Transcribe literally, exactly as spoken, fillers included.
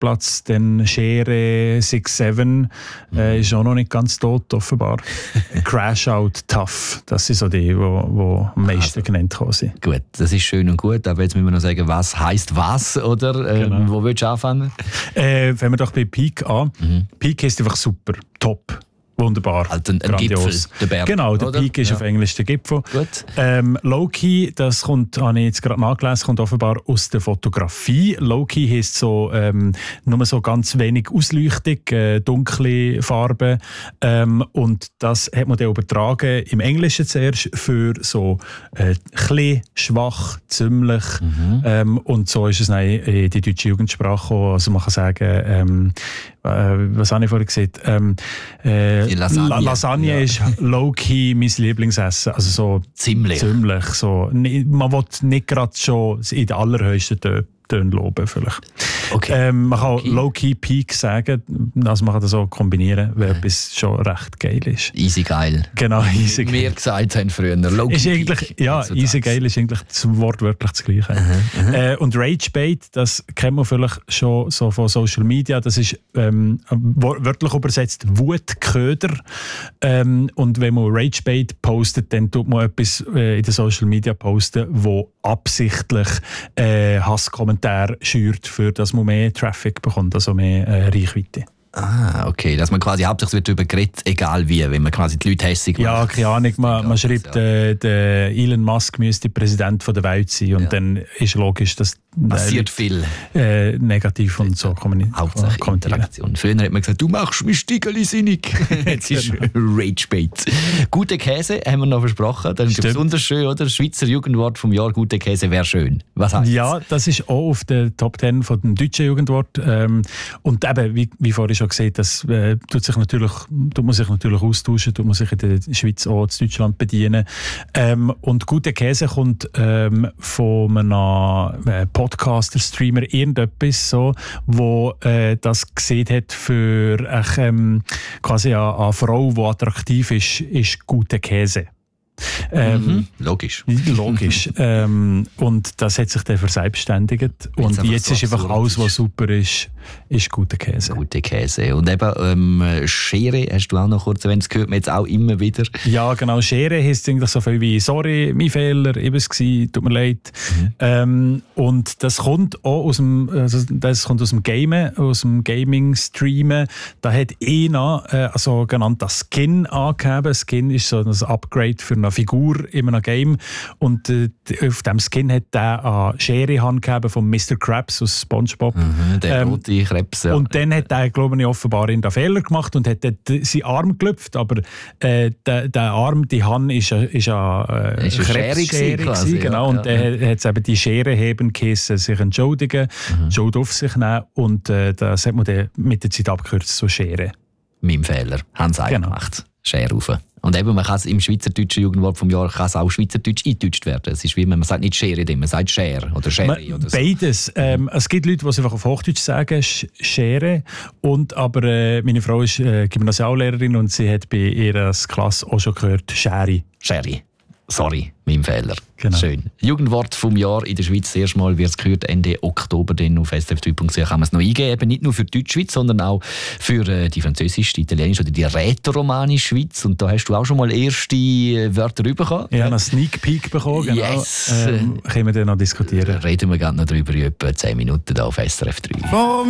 Marktplatz, dann Schere, six seven äh, ist auch noch nicht ganz tot, offenbar. Crash Out, Tough, das sind so die, die am meisten also, genannt worden sind. Gut, das ist schön und gut, aber jetzt müssen wir noch sagen, was heisst was, oder? Ähm, genau. Wo willst du anfangen? Äh, fangen wir doch bei Peak an. Mhm. Peak ist einfach super, top. Wunderbar. Also ein, ein Gipfel, der Berg. Genau, der oder? Peak ist ja. auf Englisch der Gipfel. Gut. Ähm, Low-Key, das kommt, habe ich jetzt gerade nachgelesen, kommt offenbar aus der Fotografie. Low-Key heisst so, ähm, nur so ganz wenig Ausleuchtung, äh, dunkle Farben. Ähm, und das hat man dann übertragen im Englischen zuerst für so äh, klein, schwach, ziemlich. Mhm. Ähm, und so ist es dann in die deutsche Jugendsprache gekommen. Also man kann sagen, ähm, äh, was habe ich vorhin gesagt? Ähm, äh, Lasagne, Lasagne ja. ist low-key mein Lieblingsessen. Also so ziemlich. ziemlich so. Man will nicht gerade schon in den allerhöchsten Tönen loben. Vielleicht. Okay. Ähm, man kann okay. low-key Peak sagen. Also man kann das so kombinieren, weil okay. etwas schon recht geil ist. Easy geil. Genau, easy geil. Wie wir gesagt haben früher. Low-key ist eigentlich, ja, also easy das. Geil ist eigentlich zum wortwörtlich das Gleiche. Uh-huh, uh-huh. Äh, und Ragebait, das kennt man vielleicht schon so von Social Media. Das ist ähm, wörtlich übersetzt Wutköder. Ähm, und wenn man Ragebait postet, dann tut man etwas äh, in den Social Media posten, wo absichtlich äh, Hasskommentare schürt, für das man mehr Traffic bekommt, also mehr äh, Reichweite. Ah, okay. Dass man quasi hauptsächlich wird darüber geredet, egal wie, wenn man quasi die Leute hässig macht. Ja, keine Ahnung. Man, man schreibt, ja. äh, der Elon Musk müsste Präsident von der Welt sein und ja. dann ist logisch, dass passiert äh, viel. Äh, negativ und so kommen. Hauptsächlich Interaktion. Früher hat man gesagt, du machst mich Stigeli sinnig. Jetzt ist Ragebait. Gute Käse haben wir noch versprochen. Das ist besonders schön, oder? Schweizer Jugendwort vom Jahr, gute Käse wäre schön. Was heißt Ja, das? das ist auch auf der Top Ten von dem deutschen Jugendwort. Ähm, und eben, wie, wie vorhin schon gesagt, das äh, tut sich natürlich, tut man sich natürlich austauschen, tut man sich in der Schweiz auch in Deutschland bedienen. Ähm, und gute Käse kommt ähm, von einem äh, Podcaster, Streamer, irgendetwas so, wo äh, das gesehen hat für ach, ähm, quasi eine, eine Frau, die attraktiv ist, ist gute Käse. Ähm, mhm. Logisch. Logisch. ähm, und das hat sich dann verselbstständigt. Und jetzt, jetzt so ist einfach alles, was super ist, ist guter Käse. Gute Käse. Und eben ähm, Schere, hast du auch noch kurz erwähnt, das hört man jetzt auch immer wieder. Ja, genau. Schere heisst eigentlich so viel wie «Sorry, mein Fehler, ich war es, tut mir leid». Mhm. Ähm, und das kommt auch aus dem, also das kommt aus dem Gamen, aus dem Gaming-Streamen. Da hat einer äh, also genannt das Skin angegeben. Skin ist so ein Upgrade für eine Figur in einem Game. Und äh, auf diesem Skin hat er eine Schere angegeben von Mister Krabs aus SpongeBob. Mhm, der rote ähm, Krebs. Ja. Und dann hat er, glaube ich, offenbar einen Fehler gemacht und hat dort seinen Arm gelüpft. Aber äh, der, der Arm, die Hand, ist eine, ist eine, äh, ist eine Schere, Schere quasi, genau. Ja, und dann ja. hat es eben die Schere heben geheißen, sich entschuldigen, mhm. Schuld auf sich nehmen. Und äh, das hat man dann mit der Zeit abgekürzt, so Schere. Mein Fehler. Haben sie genau. gemacht. Schere rauf. Und eben, man kann es im schweizerdeutschen Jugendwort vom Jahr kann es auch schweizerdeutsch eingedeutscht werden. Es ist wie, man sagt nicht Schere, man sagt Schere oder Schere. Oder so. Beides. Ähm, es gibt Leute, die es einfach auf Hochdeutsch sagen, Schere. Und, aber äh, meine Frau ist äh, Gymnasiallehrerin und sie hat bei ihrer Klasse auch schon gehört, Schere. Schere. Sorry, mein Fehler. Genau. Schön. Jugendwort vom Jahr in der Schweiz. Erst mal wird es gehört, Ende Oktober dann auf s d f drei punkt c h kann man es noch eingeben. Eben nicht nur für die Deutschschweiz, sondern auch für äh, die französische, die italienische oder die rätoromanische Schweiz. Und da hast du auch schon mal erste äh, Wörter bekommen. Ja, einen Sneak Peek bekommen. Genau. Yes. Ähm, können wir dann noch diskutieren. Reden wir gerne noch drüber in etwa zehn Minuten hier auf S R F drei.